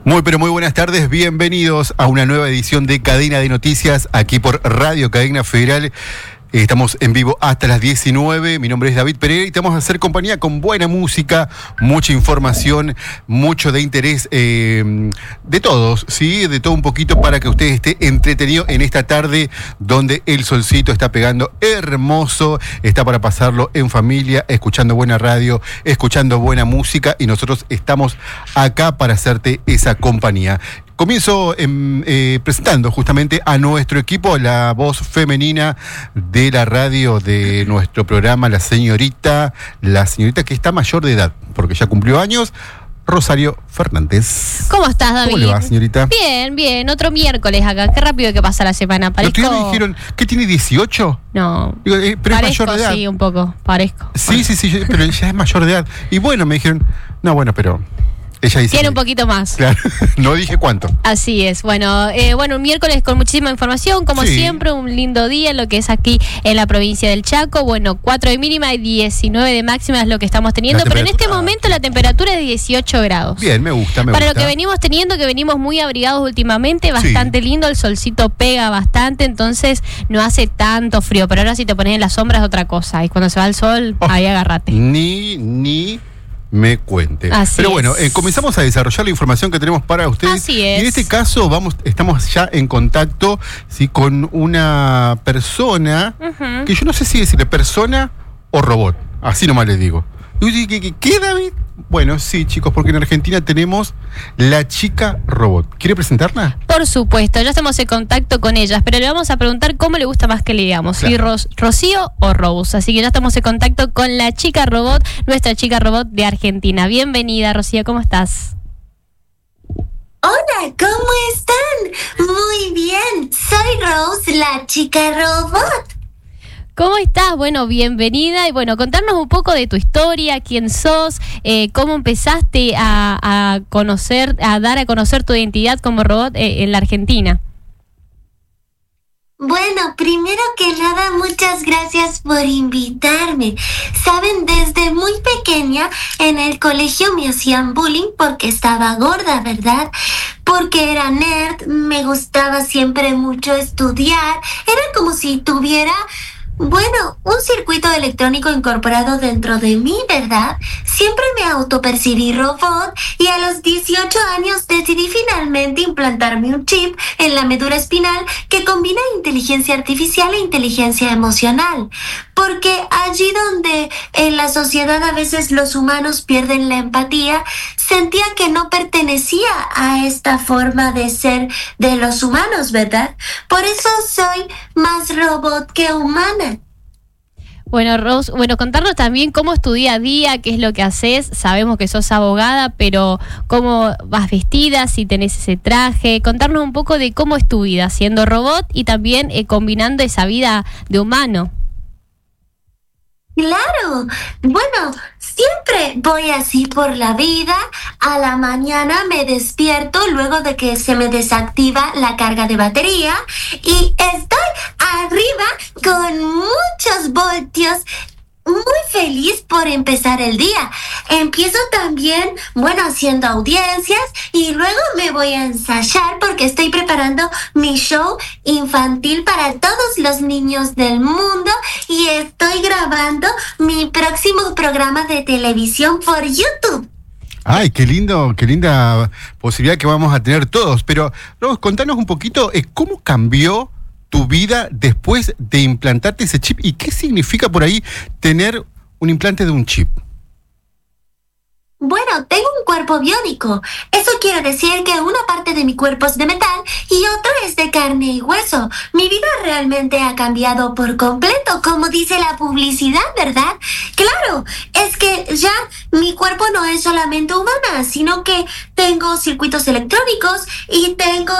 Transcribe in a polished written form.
Muy pero muy buenas tardes, bienvenidos a una nueva edición de Cadena de Noticias aquí por Radio Cadena Federal. Estamos en vivo hasta las 19, mi nombre es David Pereira y te vamos a hacer compañía con buena música, mucha información, mucho de interés de todos, ¿sí? De todo un poquito para que usted esté entretenido en esta tarde donde el solcito está pegando hermoso, está para pasarlo en familia, escuchando buena radio, escuchando buena música y nosotros estamos acá para hacerte esa compañía. Comienzo presentando justamente a nuestro equipo, la voz femenina de la radio de nuestro programa, la señorita que está mayor de edad, porque ya cumplió años, Rosario Fernández. ¿Cómo estás, David? ¿Cómo le va, señorita? Bien, bien, otro miércoles acá. Qué rápido que pasa la semana. Parezco... ¿No te dijeron que tiene 18? No. Digo, pero parezco, es mayor de edad. Sí, un poco, parezco. Sí, pero ya es mayor de edad. Y bueno, me dijeron, no, bueno, pero... Ella dice tiene un poquito más. Claro, no dije cuánto. Así es. Bueno, un miércoles con muchísima información, como siempre, un lindo día, lo que es aquí en la provincia del Chaco. Bueno, 4 de mínima y 19 de máxima es lo que estamos teniendo, pero en este momento la temperatura es de 18 grados. Bien, me gusta. Para lo que venimos teniendo, que venimos muy abrigados últimamente, bastante lindo, el solcito pega bastante, entonces no hace tanto frío, pero ahora si te pones en la sombra es otra cosa, y cuando se va el sol, ahí agárrate. Ni me cuente. Así pero bueno, es. Comenzamos a desarrollar la información que tenemos para ustedes. Así es. Y en este caso estamos ya en contacto, ¿sí? Con una persona, que yo no sé si decirle persona o robot, así nomás les digo. ¿Qué, David? Bueno, sí, chicos, porque en Argentina tenemos la chica robot. ¿Quiere presentarla? Por supuesto, ya estamos en contacto con ellas, pero le vamos a preguntar cómo le gusta más que le digamos, claro. Si Rocío o Rose. Así que ya estamos en contacto con la chica robot, nuestra chica robot de Argentina. Bienvenida, Rocío, ¿cómo estás? Hola, ¿cómo están? Muy bien, soy Rose, la chica robot. ¿Cómo estás? Bueno, bienvenida y bueno, contarnos un poco de tu historia, quién sos, cómo empezaste a conocer, a dar a conocer tu identidad como robot en la Argentina. Bueno, primero que nada, muchas gracias por invitarme. Saben, desde muy pequeña en el colegio me hacían bullying porque estaba gorda, ¿verdad? Porque era nerd, me gustaba siempre mucho estudiar, era como si tuviera... Bueno, un circuito electrónico incorporado dentro de mí, ¿verdad? Siempre me autopercibí robot y a los 18 años decidí finalmente implantarme un chip en la médula espinal que combina inteligencia artificial e inteligencia emocional. Porque allí donde en la sociedad a veces los humanos pierden la empatía, sentía que no pertenecía a esta forma de ser de los humanos, ¿verdad? Por eso soy más robot que humana. Bueno, Rose, contarnos también cómo es tu día a día, qué es lo que haces. Sabemos que sos abogada, pero cómo vas vestida, si tenés ese traje. Contarnos un poco de cómo es tu vida siendo robot y también combinando esa vida de humano. Claro, bueno, siempre voy así por la vida. A la mañana me despierto luego de que se me desactiva la carga de batería y estoy arriba con muchos voltios. Muy feliz por empezar el día. Empiezo también, haciendo audiencias y luego me voy a ensayar porque estoy preparando mi show infantil para todos los niños del mundo y estoy grabando mi próximo programa de televisión por YouTube. Ay, qué linda posibilidad que vamos a tener todos. Pero, Rose, contanos un poquito cómo cambió tu vida después de implantarte ese chip y qué significa por ahí tener un implante de un chip. Bueno, tengo un cuerpo biónico. Eso quiere decir que una parte de mi cuerpo es de metal y otra es de carne y hueso. Mi vida realmente ha cambiado por completo, como dice la publicidad, ¿verdad? Claro, es que ya mi cuerpo no es solamente humana, sino que tengo circuitos electrónicos y tengo